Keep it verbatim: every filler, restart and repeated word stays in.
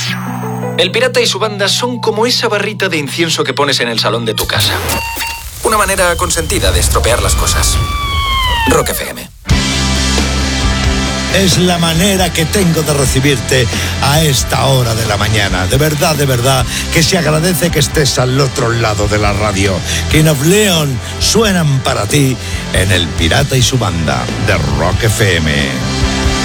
El pirata y su banda son como esa barrita de incienso que pones en el salón de tu casa. Una manera consentida de estropear las cosas. Rock F M. Es la manera que tengo de recibirte a esta hora de la mañana. De verdad, de verdad, que se agradece que estés al otro lado de la radio. King of Leon suenan para ti en El Pirata y su banda de Rock F M.